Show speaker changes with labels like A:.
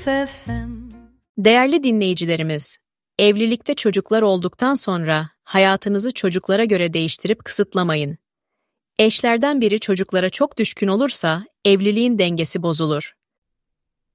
A: FM.
B: Değerli dinleyicilerimiz, evlilikte çocuklar olduktan sonra hayatınızı çocuklara göre değiştirip kısıtlamayın. Eşlerden biri çocuklara çok düşkün olursa evliliğin dengesi bozulur.